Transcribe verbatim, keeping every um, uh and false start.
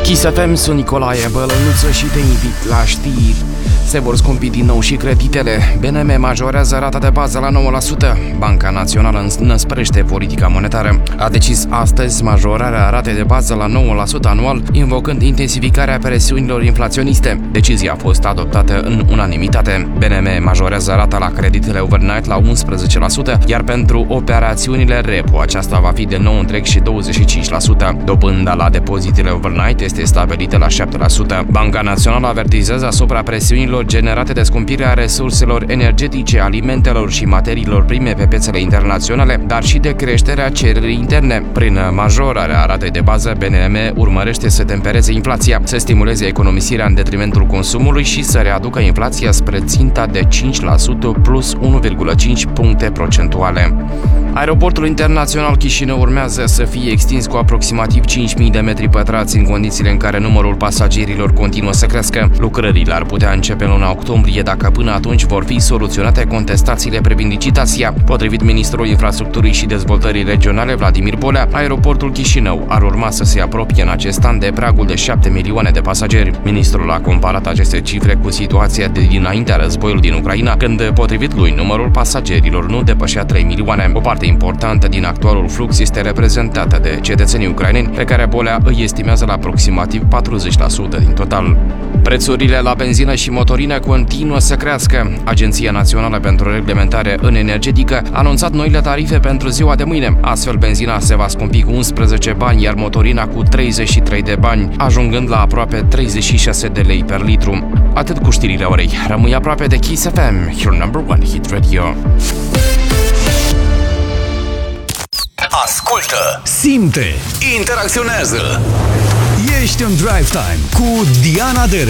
Kiss F M, sunt Nicolae Bălănuță și te invit la știri. Se vor scumpi din nou și creditele. B N M majorează rata de bază la nouă la sută. Banca Națională înăsprește politica monetară. A decis astăzi majorarea ratei de bază la nouă la sută anual, invocând intensificarea presiunilor inflaționiste. Decizia a fost adoptată în unanimitate. B N M majorează rata la creditele overnight la unsprezece la sută, iar pentru operațiunile repo aceasta va fi de nouă virgulă douăzeci și cinci la sută. Dobânda la depozitele overnight este stabilită la șapte la sută. Banca Națională avertizează asupra presiunilor generate de scumpirea resurselor energetice, alimentelor și materiilor prime pe piețele internaționale, dar și de creșterea cererii interne. Prin majorarea ratei de bază, B N M urmărește să tempereze inflația, să stimuleze economisirea în detrimentul consumului și să readucă inflația spre ținta de cinci la sută plus unu virgulă cinci puncte procentuale. Aeroportul internațional Chișinău urmează să fie extins cu aproximativ cinci mii de metri pătrați în condițiile în care numărul pasagerilor continuă să crească. Lucrările ar putea începe în luna octombrie dacă până atunci vor fi soluționate contestațiile privind licitația. Potrivit ministrului Infrastructurii și Dezvoltării Regionale Vladimir Bolea, aeroportul Chișinău ar urma să se apropie în acest an de pragul de șapte milioane de pasageri. Ministrul a comparat aceste cifre cu situația de dinaintea războiului din Ucraina, când, potrivit lui, numărul pasagerilor nu depășea trei milioane. O parte importantă din actualul flux este reprezentată de cetățenii ucraineni, pe care Bolea îi estimează la aproximativ patruzeci la sută din total. Prețurile la benzină și motorină continuă să crească. Agenția Națională pentru Reglementare în Energetică a anunțat noile tarife pentru ziua de mâine. Astfel, benzina se va scumpi cu unsprezece bani, iar motorina cu treizeci și trei de bani, ajungând la aproape treizeci și șase de lei per litru. Atât cu știrile orei. Rămâi aproape de Kiss F M, your number one hit radio. Ascultă, simte, interacționează. ești în Drive Time cu Diana Dere.